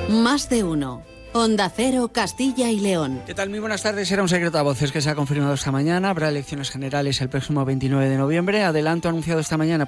Más de uno. Onda Cero, Castilla y León. ¿Qué tal? Muy buenas tardes. Era un secreto a voces que se ha confirmado esta mañana. Habrá elecciones generales el próximo 29 de noviembre. Adelanto anunciado esta mañana